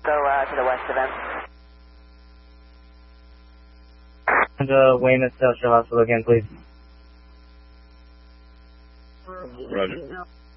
Go to the west of them. And Weymouth Industrial Hospital again, please. Roger.